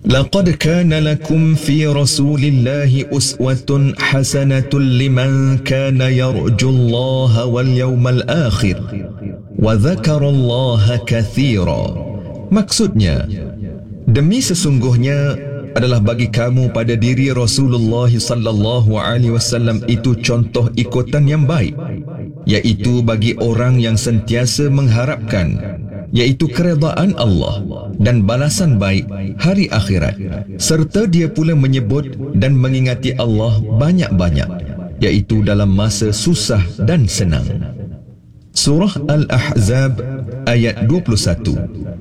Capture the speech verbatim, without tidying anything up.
لقد كان لكم في رسول الله أسوة حسنة لمن كان يرجو الله واليوم الآخر وذكر الله كثيرا. Maksudnya, demi sesungguhnya adalah bagi kamu pada diri Rasulullah sallallahu alaihi wasallam itu contoh ikutan yang baik, iaitu bagi orang yang sentiasa mengharapkan, iaitu keredaan Allah dan balasan baik hari akhirat, serta dia pula menyebut dan mengingati Allah banyak-banyak, iaitu dalam masa susah dan senang. Surah Al-Ahzab ayat dua puluh satu.